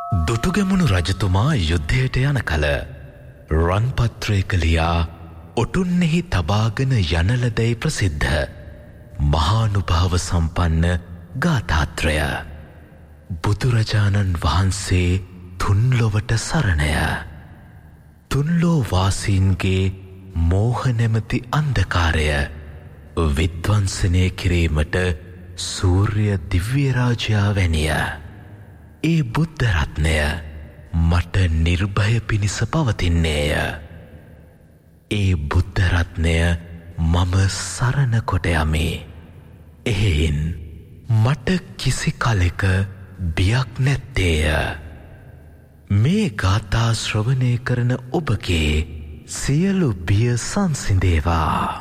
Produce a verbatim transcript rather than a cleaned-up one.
දුටුගැමුණු රජතුමා යුද්ධයට යන කල රන්පත්‍රයක ලියා ඔටුන්නෙහි තබාගෙන යන ලදැයි ප්‍රසිද්ධ මහානුභාව සම්පන්න ගාථාත්‍රය. බුදුරජාණන් වහන්සේ තුන්ලොවට සරණය. තුන්ලෝ වාසීන්ගේ මෝහ නැමැති අන්ධකාරය විද්වංසනය කිරීමට සූර්ය දිව්‍ය රාජයා වැනිය. ඒ බුද්ධ රත්නය මට නිර්භය පිණිස පවතින්නේය. ඒ බුද්ධ රත්නය මම සරණ කොට යමි. එහෙයින් මට කිසි කලෙක බියක් නැත්තේය. මේ ගාථා ශ්‍රවණය කරන ඔබගේ සියලු බිය සංසිඳේවා.